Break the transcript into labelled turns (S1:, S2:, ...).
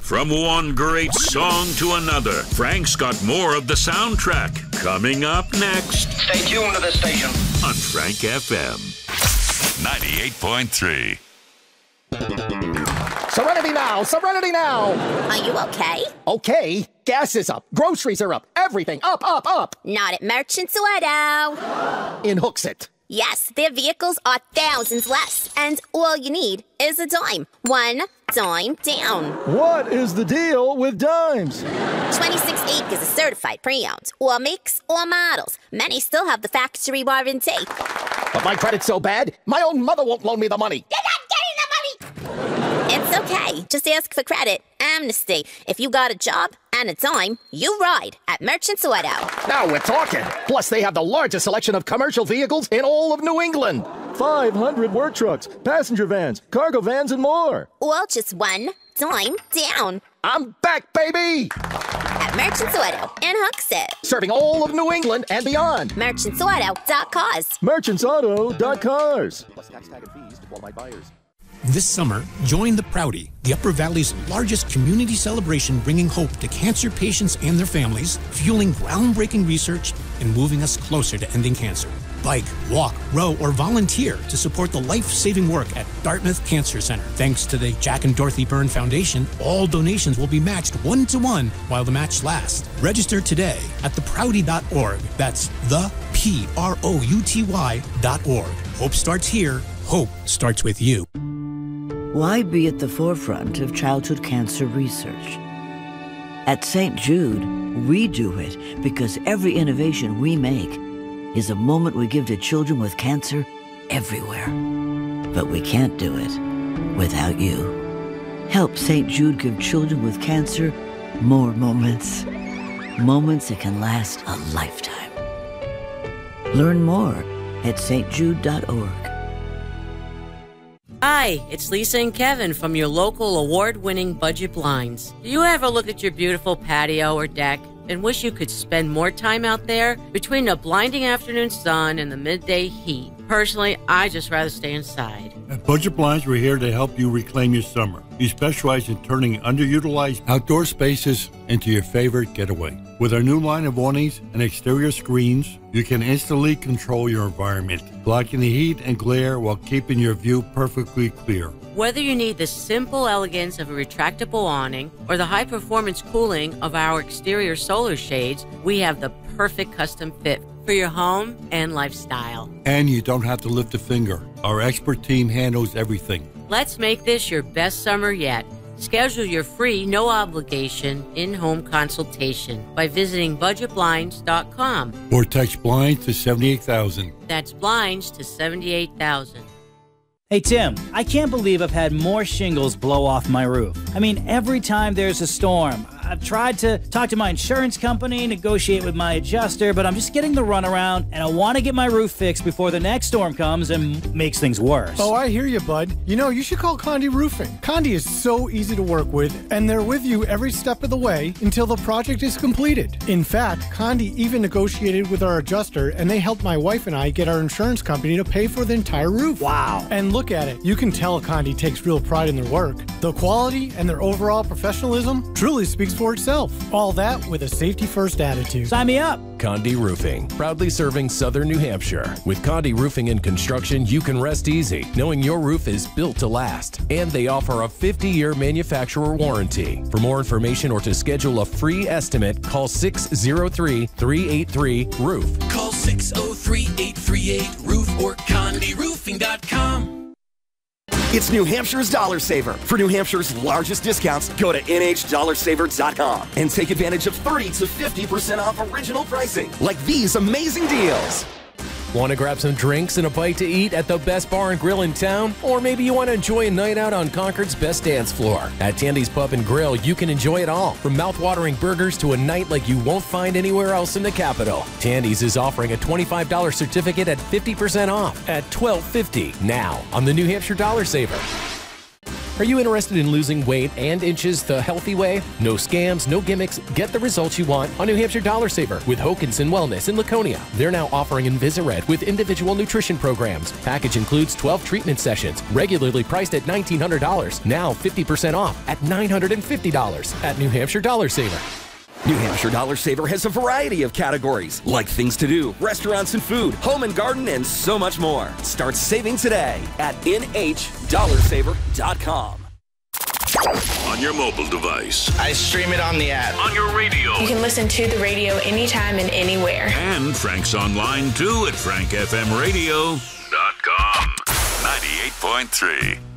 S1: From one great song to another, Frank's got more of the soundtrack coming up next.
S2: Stay tuned to this station
S1: on Frank FM 98.3.
S3: Serenity now! Serenity now!
S4: Are you okay?
S3: Okay. Gas is up. Groceries are up. Everything up, up, up.
S4: Not at Merchants Auto.
S3: In Hooksett.
S4: Yes, their vehicles are thousands less, and all you need is a dime. One dime down.
S5: What is the deal with dimes?
S4: 26 acres is certified pre-owned. All makes, all models. Many still have the factory warranty.
S3: But my credit's so bad, my own mother won't loan me the money.
S4: You're not getting the money! It's okay. Just ask for credit. Amnesty. If you got a job and a dime, you ride at Merchants Auto.
S3: Now we're talking. Plus, they have the largest selection of commercial vehicles in all of New England.
S5: 500 work trucks, passenger vans, cargo vans, and more.
S4: All just one dime down.
S3: I'm back, baby!
S4: At Merchants Auto in Hooksett.
S3: Serving all of New England and beyond.
S4: Merchantsauto.cars.
S5: Merchantsauto.cars.
S3: Plus tax, tag, and fees to qualified buyers.
S6: This summer, join the Proudy, the Upper Valley's largest community celebration, bringing hope to cancer patients and their families, fueling groundbreaking research, and moving us closer to ending cancer. Bike, walk, row, or volunteer to support the life-saving work at Dartmouth Cancer Center. Thanks to the Jack and Dorothy Byrne Foundation, all donations will be matched 1-to-1 while the match lasts. Register today at theproudy.org. That's theprouty.org. Hope starts here. Hope starts with you.
S7: Why be at the forefront of childhood cancer research? At St. Jude, we do it because every innovation we make is a moment we give to children with cancer everywhere. But we can't do it without you. Help St. Jude give children with cancer more moments. Moments that can last a lifetime. Learn more at stjude.org.
S8: Hi, it's Lisa and Kevin from your local award-winning Budget Blinds. Do you ever look at your beautiful patio or deck and wish you could spend more time out there between the blinding afternoon sun and the midday heat? Personally, I just rather stay inside.
S9: At Budget Blinds, we're here to help you reclaim your summer. We specialize in turning underutilized outdoor spaces into your favorite getaway. With our new line of awnings and exterior screens, you can instantly control your environment, blocking the heat and glare while keeping your view perfectly clear.
S8: Whether you need the simple elegance of a retractable awning or the high-performance cooling of our exterior solar shades, we have the perfect custom fit for your home and lifestyle.
S9: And you don't have to lift a finger. Our expert team handles everything.
S8: Let's make this your best summer yet. Schedule your free, no-obligation, in-home consultation by visiting budgetblinds.com.
S9: Or text blinds to 78,000.
S8: That's blinds to 78,000.
S10: Hey, Tim, I can't believe I've had more shingles blow off my roof. I mean, every time there's a storm, I've tried to talk to my insurance company, negotiate with my adjuster, but I'm just getting the runaround, and I want to get my roof fixed before the next storm comes and makes things worse.
S11: Oh, I hear you, bud. You know, you should call Condi Roofing. Condi is so easy to work with, and they're with you every step of the way until the project is completed. In fact, Condi even negotiated with our adjuster, and they helped my wife and I get our insurance company to pay for the entire roof.
S10: Wow.
S11: And look at it. You can tell Condi takes real pride in their work. The quality and their overall professionalism truly speaks for itself. All that with a safety-first attitude.
S10: Sign me up.
S12: Condi Roofing, proudly serving southern New Hampshire. With Condi Roofing and Construction, you can rest easy, knowing your roof is built to last. And they offer a 50-year manufacturer warranty. For more information or to schedule a free estimate, call 603-383-ROOF.
S13: Call 603-838-ROOF or CondiRoofing.com.
S14: It's New Hampshire's Dollar Saver. For New Hampshire's largest discounts, go to NHDollarSaver.com and take advantage of 30 to 50% off original pricing, like these amazing deals.
S12: Want to grab some drinks and a bite to eat at the best bar and grill in town? Or maybe you want to enjoy a night out on Concord's best dance floor. At Tandy's Pub and Grill, you can enjoy it all, from mouth-watering burgers to a night like you won't find anywhere else in the capital. Tandy's is offering a $25 certificate at 50% off at $12.50 now on the New Hampshire Dollar Saver. Are you interested in losing weight and inches the healthy way? No scams, no gimmicks. Get the results you want on New Hampshire Dollar Saver with Hokinson Wellness in Laconia. They're now offering Invisaret with individual nutrition programs. Package includes 12 treatment sessions, regularly priced at $1,900. Now 50% off at $950 at New Hampshire Dollar Saver.
S14: New Hampshire Dollar Saver has a variety of categories, like things to do, restaurants and food, home and garden, and so much more. Start saving today at NHDollarSaver.com.
S1: On your mobile device.
S2: I stream it on the app.
S1: On your radio.
S15: You can listen to the radio anytime and anywhere.
S1: And Frank's online too at FrankFMRadio.com. 98.3.